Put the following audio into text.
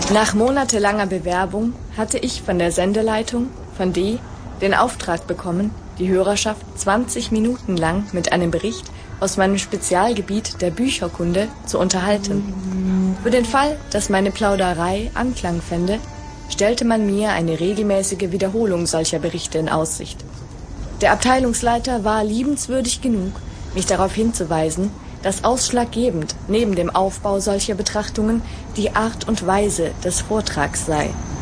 Nach monatelanger Bewerbung hatte ich von der Sendeleitung, von D, den Auftrag bekommen, die Hörerschaft 20 Minuten lang mit einem Bericht aus meinem Spezialgebiet der Bücherkunde zu unterhalten. Für den Fall, dass meine Plauderei Anklang fände, stellte man mir eine regelmäßige Wiederholung solcher Berichte in Aussicht. Der Abteilungsleiter war liebenswürdig genug, mich darauf hinzuweisen, dass ausschlaggebend neben dem Aufbau solcher Betrachtungen die Art und Weise des Vortrags sei.